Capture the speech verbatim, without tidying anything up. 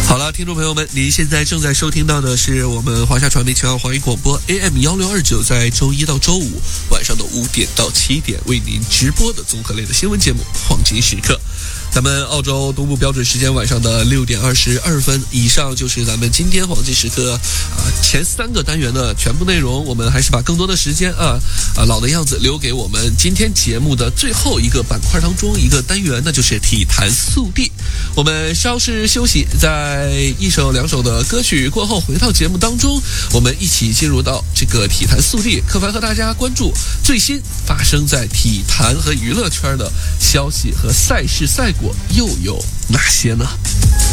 好了，听众朋友们，您现在正在收听到的是我们华夏传媒全澳华语广播 A M 一六二九，在周一到周五晚上的五点到七点为您直播的综合类的新闻节目《黄金时刻》。咱们澳洲东部标准时间晚上的六点二十二分，以上就是咱们今天黄金时刻啊、呃、前三个单元的全部内容。我们还是把更多的时间啊啊老的样子留给我们今天节目的最后一个板块当中一个单元，那就是体坛速递。我们稍事休息，在一首两首的歌曲过后，回到节目当中，我们一起进入到这个体坛速递。柯凡和大家关注最新发生在体坛和娱乐圈的消息和赛事赛果又有哪些呢？